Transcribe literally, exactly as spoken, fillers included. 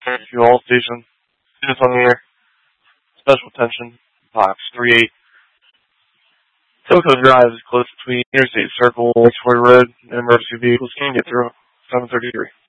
Fuel station. Units on the air. Special attention. Box three eight. Silco Drive is close between Interstate Circle, Lakeshore Road, and emergency vehicles can get through. seven thirty-three.